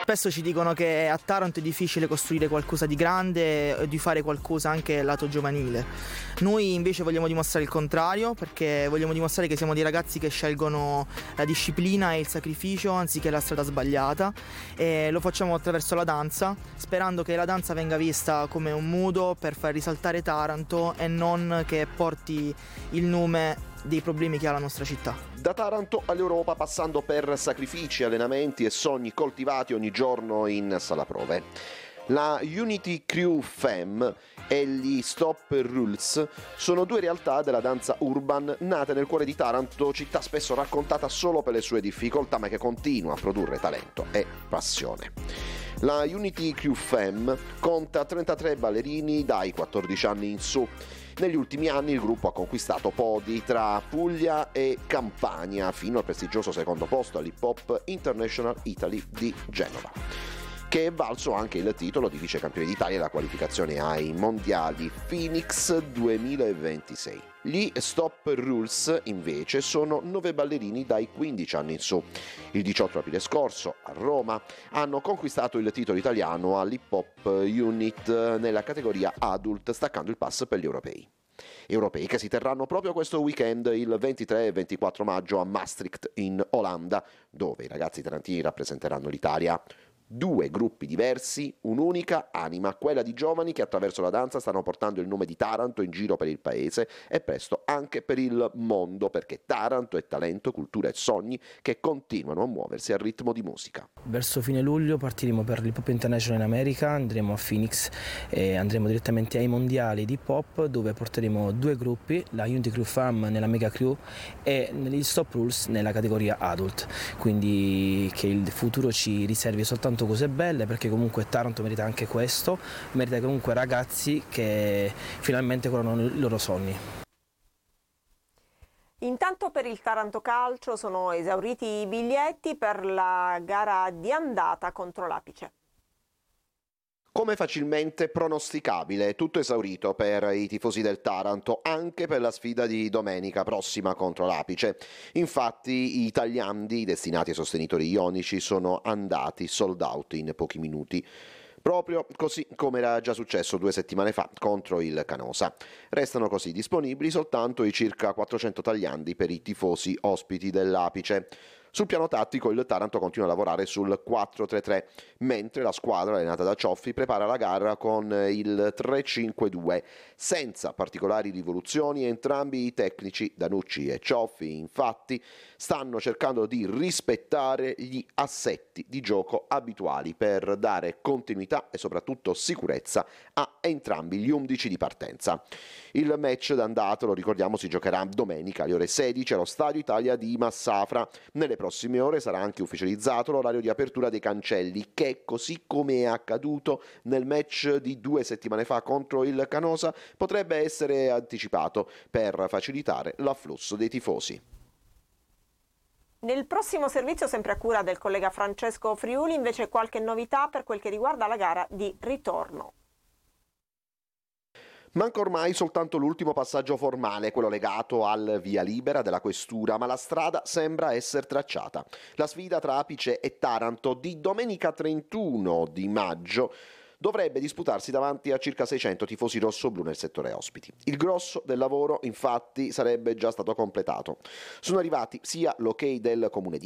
Spesso ci dicono che a Taranto è difficile costruire qualcosa di grande e di fare qualcosa anche lato giovanile. Noi invece vogliamo dimostrare il contrario, perché vogliamo dimostrare che siamo dei ragazzi che scelgono la disciplina e il sacrificio anziché la strada sbagliata, e lo facciamo attraverso la danza, sperando che la danza venga vista come un modo per far risaltare Taranto e non che porti il nome dei problemi che ha la nostra città. Da Taranto all'Europa, passando per sacrifici, allenamenti e sogni coltivati ogni giorno in sala prove. La Unity Crew Fem e gli Stop Rules sono due realtà della danza urban nate nel cuore di Taranto, città spesso raccontata solo per le sue difficoltà, ma che continua a produrre talento e passione. La Unity Crew Fem conta 33 ballerini dai 14 anni in su. Negli ultimi anni il gruppo ha conquistato podi tra Puglia e Campania, fino al prestigioso secondo posto all'Hip Hop International Italy di Genova, che è valso anche il titolo di vicecampione d'Italia e la qualificazione ai mondiali Phoenix 2026. Gli Stop Rules invece sono 9 ballerini dai 15 anni in su. Il 18 aprile scorso a Roma hanno conquistato il titolo italiano all'Hip Hop Unit nella categoria Adult, staccando il pass per gli europei. Europei che si terranno proprio questo weekend, il 23 e 24 maggio a Maastricht in Olanda, dove i ragazzi tarantini rappresenteranno l'Italia. Due gruppi diversi, un'unica anima, quella di giovani che attraverso la danza stanno portando il nome di Taranto in giro per il paese e presto anche per il mondo, perché Taranto è talento, cultura e sogni che continuano a muoversi al ritmo di musica. Verso fine luglio partiremo per l'Hip Hop International in America, andremo a Phoenix e andremo direttamente ai mondiali di hip hop, dove porteremo due gruppi, la Unity Crew Fam nella Mega Crew e gli Stop Rules nella categoria Adult, quindi che il futuro ci riservi soltanto cose belle, perché comunque Taranto merita anche questo, merita comunque ragazzi che finalmente coronano i loro sogni. Intanto per il Taranto Calcio sono esauriti i biglietti per la gara di andata contro l'Apice. Come facilmente pronosticabile, tutto esaurito per i tifosi del Taranto, anche per la sfida di domenica prossima contro l'Apice. Infatti i tagliandi destinati ai sostenitori ionici sono andati sold out in pochi minuti, proprio così come era già successo 2 settimane fa contro il Canosa. Restano così disponibili soltanto i circa 400 tagliandi per i tifosi ospiti dell'Apice. Sul piano tattico il Taranto continua a lavorare sul 4-3-3, mentre la squadra allenata da Cioffi prepara la gara con il 3-5-2, senza particolari rivoluzioni. Entrambi i tecnici, Danucci e Cioffi, infatti, stanno cercando di rispettare gli assetti di gioco abituali per dare continuità e soprattutto sicurezza a entrambi gli 11 di partenza. Il match d'andata, lo ricordiamo, si giocherà domenica alle ore 16 allo Stadio Italia di Massafra. Nelle prossime ore sarà anche ufficializzato l'orario di apertura dei cancelli, che, così come è accaduto nel match di 2 settimane fa contro il Canosa, potrebbe essere anticipato per facilitare l'afflusso dei tifosi. Nel prossimo servizio, sempre a cura del collega Francesco Friuli, invece qualche novità per quel che riguarda la gara di ritorno. Manca ormai soltanto l'ultimo passaggio formale, quello legato al via libera della questura, ma la strada sembra essere tracciata. La sfida tra Apice e Taranto di domenica 31 di maggio dovrebbe disputarsi davanti a circa 600 tifosi rossoblù nel settore ospiti. Il grosso del lavoro, infatti, sarebbe già stato completato. Sono arrivati sia l'ok del comune di